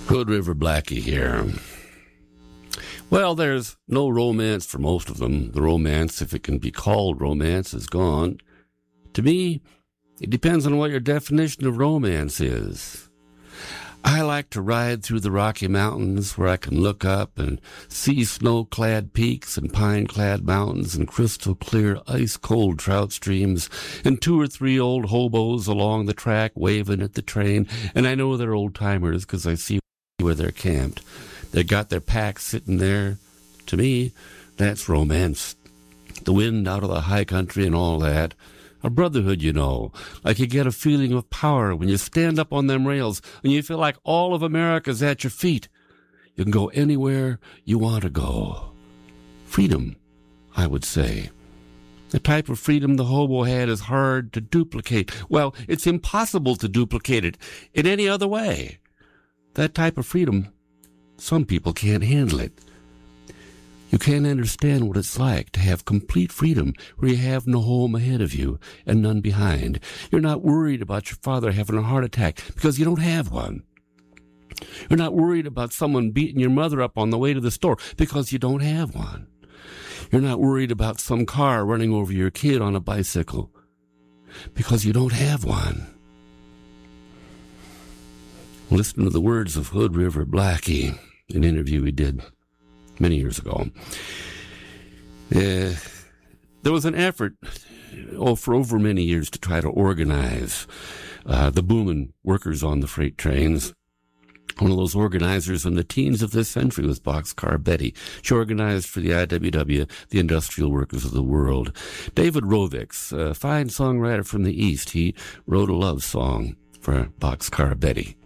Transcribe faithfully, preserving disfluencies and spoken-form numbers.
Hood River Blackie here. Well, there's no romance for most of them. The romance, if it can be called romance, is gone. To me, it depends on what your definition of romance is. I like to ride through the Rocky Mountains where I can look up and see snow-clad peaks and pine-clad mountains and crystal-clear, ice-cold trout streams and two or three old hobos along the track waving at the train. And I know they're old-timers because I see where they're camped. They got their packs sitting there. To me, that's romance. The wind out of the high country and all that. A brotherhood, you know. Like you get a feeling of power when you stand up on them rails and you feel like all of America's at your feet. You can go anywhere you want to go. Freedom, I would say. The type of freedom the hobo had is hard to duplicate. Well, it's impossible to duplicate it in any other way. That type of freedom, some people can't handle it. You can't understand what it's like to have complete freedom where you have no home ahead of you and none behind. You're not worried about your father having a heart attack because you don't have one. You're not worried about someone beating your mother up on the way to the store because you don't have one. You're not worried about some car running over your kid on a bicycle because you don't have one. Listen to the words of Hood River Blackie, an interview he did many years ago. Uh, there was an effort oh, for over many years to try to organize uh, the booming workers on the freight trains. One of those organizers in the teens of this century was Boxcar Betty. She organized for the I W W, the Industrial Workers of the World. David Rovics, a fine songwriter from the East, he wrote a love song for Boxcar Betty.